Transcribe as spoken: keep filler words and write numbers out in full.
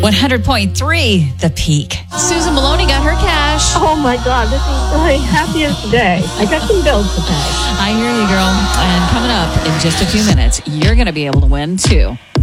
one hundred point three, The Peak. Susan Maloney got her cash. Oh, my God. This is my happiest day. I got some bills to pay. I hear you, girl. And coming up in just a few minutes, you're going to be able to win, too.